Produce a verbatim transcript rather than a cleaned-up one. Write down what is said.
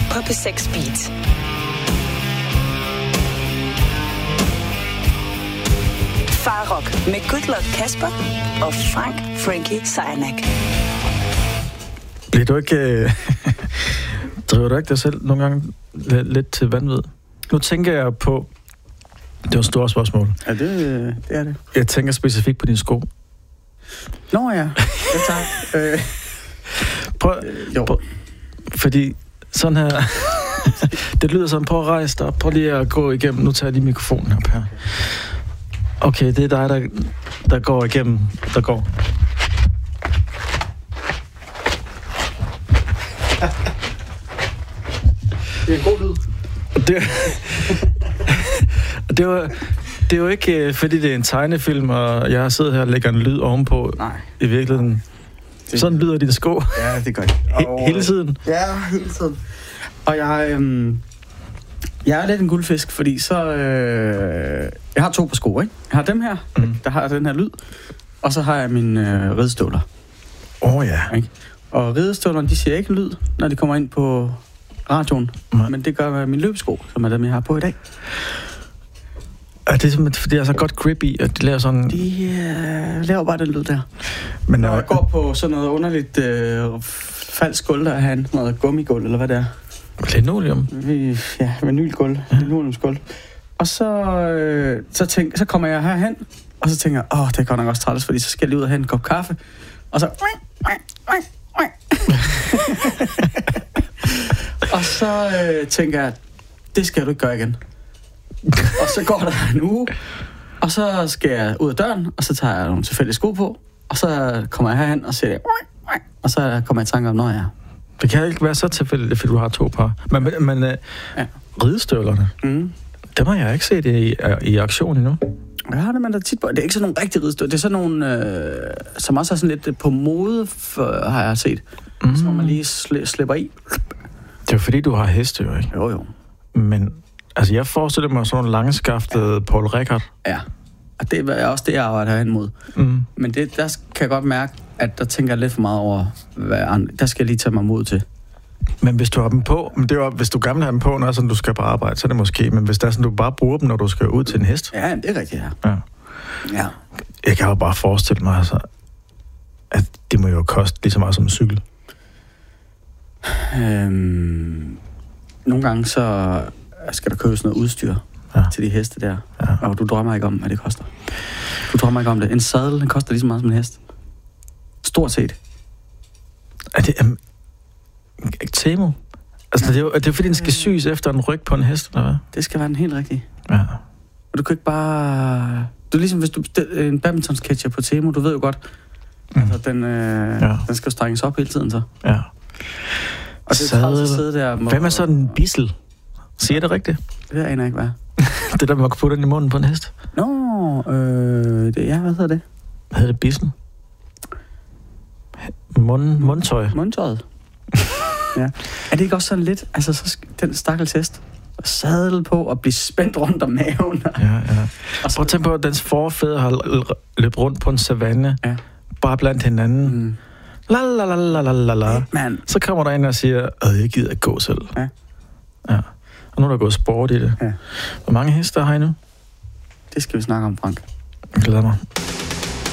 på P seks Beat. Farrock med Good Luck Kasper og Frank Frankie Sejnak. Bliver du ikke... Øh, driver du ikke dig selv nogle gange lidt, lidt til vanvid? Nu tænker jeg på... Det var et stort spørgsmål. Ja, det, det er det. Jeg tænker specifikt på dine sko. Nå ja, jeg tager... øh. Prøv, jo. Prøv, fordi sådan her... det lyder sådan, prøv at rejse dig. Prøv lige at gå igennem. Nu tager jeg lige mikrofonen op her. Okay, det er dig, der, der går igennem. Der går. Det er en god lyd. Det, det, var, det er jo ikke, fordi det er en tegnefilm, og jeg har siddet her og lægger en lyd ovenpå. Nej. I virkeligheden. Det... Sådan lyder dine sko. Ja, det gør jeg. He- hele tiden? Ja, hele tiden. Og jeg, øhm, jeg er lidt en guldfisk, fordi så... Øh, jeg har to par sko, ikke? Jeg har dem her, mm. der har den her lyd, og så har jeg mine øh, ridestøvler. Åh oh, ja. Ikke? Og ridestøvlerne, de siger ikke lyd, når de kommer ind på radioen. Nej. Men det gør mine løbesko, som er dem, jeg har på i dag. Er det simpelthen, fordi jeg er så godt grip i, at de laver sådan... De øh, laver bare den lyd der. Men når jeg går på sådan noget underligt øh, falsk gulv, der er noget gummigulv, eller hvad det er. Linoleum? Ja, vinylgulv. Ja. Linoleumsgulv. Og så, øh, så, tænk, så kommer jeg herhen, og så tænker jeg, åh, det er godt nok også træls, fordi så skal jeg lige ud og have en kop kaffe. Og så... og så øh, tænker jeg, det skal du ikke gøre igen. Og så går der en uge, og så skal jeg ud af døren, og så tager jeg nogle tilfældige sko på, og så kommer jeg herhen og siger, og så kommer jeg i tanke om, når jeg er. Det kan ikke være så tilfældigt, fordi du har to par. Men, men øh, ja. Ridestøvlerne, mm. dem har jeg ikke set i, i aktion endnu. Jeg har det, man der tit på. Det er ikke sådan nogle rigtige ridestøvler. Det er sådan nogle, øh, som også er sådan lidt på mode, for, har jeg set. Mm. Så man lige sli- slipper i. Det er fordi, du har heste, jo, ikke? Jo, jo. Men, altså, jeg forestiller mig sådan nogle langskaftede ja. Paul Rickard. Ja, og det er også det, jeg arbejder hen mod. Mm. Men det, der kan jeg godt mærke, at der tænker jeg lidt for meget over, hvad andre, der skal jeg lige tage mig mod til. Men hvis du har dem på, men det er jo, hvis du gerne har dem på, når sådan, du skal på arbejde, så er det måske, men hvis der er sådan, du bare bruger dem, når du skal ud til en hest. Ja, det er rigtigt, ja. Ja. ja. Jeg kan jo bare forestille mig, altså, at det må jo koste lige så meget som en cykel. Øhm, nogle gange så skal der købes noget udstyr ja. Til de heste der, ja. Og du drømmer ikke om, hvad det koster. Du drømmer ikke om det. En sadel, den koster lige så meget som en hest. Stort set. Er det... Um, Temo? Altså, ja. det, er jo, det er fordi, den skal syes efter en ryg på en hest, eller hvad? Det skal være den helt rigtige. Ja. Og du kan ikke bare... Det er ligesom, hvis du bestiller en badmintonsketcher på Temo, du ved jo godt, mm. altså, den, øh, ja. Den skal strenges op hele tiden, så. Ja. Og det er træt at sidde der... Må... Hvem er så en bissel? Siger det rigtigt? Det aner jeg ikke, hvad. Det der, man kan putte den i munden på en hest? Nå, øh, det, ja, hvad hedder det? Hvad hedder det, bissel? Mund, mundtøj? Mundtøjet. Ja. Er det ikke også sådan lidt, altså så den stakkels hest, og sadel på og blive spændt rundt om maven? Ja, ja. Og prøv at tænke på, at dens forfædre har løbet rundt på en savanne, ja. Bare blandt hinanden. Mm. La la la la la la la. Man. Så kommer der en og siger, at jeg gider ikke gå selv. Ja. Ja. Og nu er der gået sport i det. Ja. Hvor mange heste har I nu? Det skal vi snakke om, Frank. Jeg glæder mig.